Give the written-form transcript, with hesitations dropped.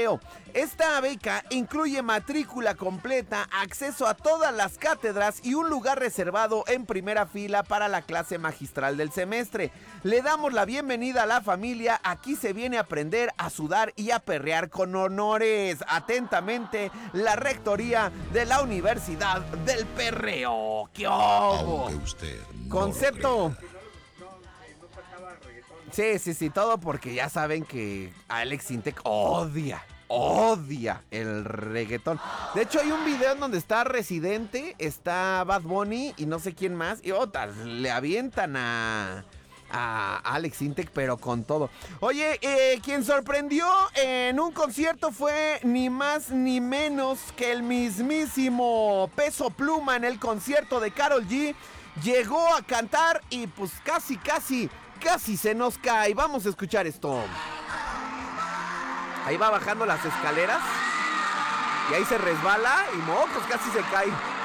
Empleo. Esta beca incluye matrícula completa, acceso a todas las cátedras y un lugar reservado en primera fila para la clase magistral del semestre. Le damos la bienvenida a la familia. Aquí se viene a aprender, a sudar y a perrear con honores. Atentamente, la rectoría de la Universidad del Perreo. ¡Qué obo! Aunque usted no Concepto. lo crea. Sí, todo porque ya saben que Alex Intec odia el reggaetón. De hecho, hay un video en donde está Residente, está Bad Bunny y no sé quién más. Y otras le avientan a Alex Intec, pero con todo. Oye, quien sorprendió en un concierto fue ni más ni menos que el mismísimo Peso Pluma en el concierto de Karol G. Llegó a cantar y pues casi se nos cae. Vamos a escuchar esto. Ahí va bajando las escaleras y ahí se resbala y mocos, casi se cae.